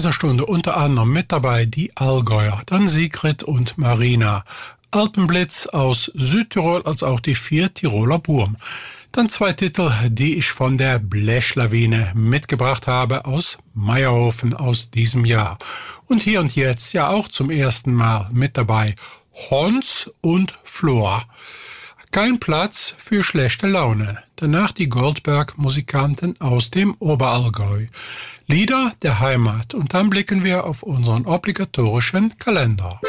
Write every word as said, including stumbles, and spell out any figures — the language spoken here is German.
dieser Stunde unter anderem mit dabei die Allgäuer, dann Sigrid und Marina, Alpenblitz aus Südtirol als auch die vier Tiroler Burm. Dann zwei Titel, die ich von der Blechlawine mitgebracht habe aus Meierhofen aus diesem Jahr. Und hier und jetzt ja auch zum ersten Mal mit dabei Hons und Flor. Kein Platz für schlechte Laune. Danach die Goldberg-Musikanten aus dem Oberallgäu. Lieder der Heimat. Und dann blicken wir auf unseren obligatorischen Kalender.